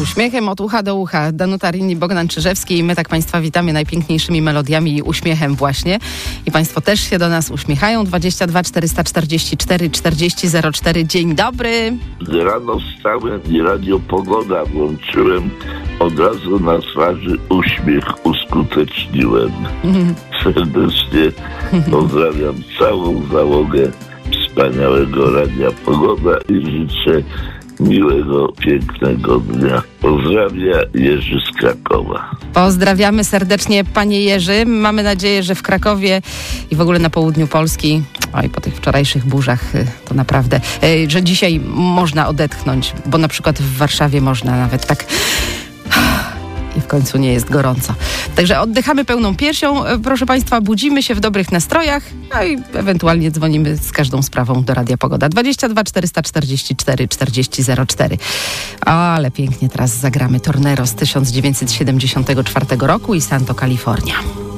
Uśmiechem od ucha do ucha. Danuta Rinni, Bogdan Czyżewski i my tak Państwa witamy najpiękniejszymi melodiami i uśmiechem właśnie. I Państwo też się do nas uśmiechają. 22 444 40 04. Dzień dobry. Rano wstałem i Radio Pogoda włączyłem. Od razu na twarzy uśmiech uskuteczniłem. Serdecznie pozdrawiam całą załogę wspaniałego Radia Pogoda i życzę miłego, pięknego dnia. Pozdrawiam, Jerzy z Krakowa. Pozdrawiamy serdecznie, panie Jerzy. Mamy nadzieję, że w Krakowie i w ogóle na południu Polski, po tych wczorajszych burzach, to naprawdę, że dzisiaj można odetchnąć, bo na przykład w Warszawie można nawet tak... I w końcu nie jest gorąco. Także oddychamy pełną piersią. Proszę Państwa, budzimy się w dobrych nastrojach, no i ewentualnie dzwonimy z każdą sprawą do Radia Pogoda. 22 444 40 04. Ale pięknie teraz zagramy Tornero z 1974 roku i Santo California.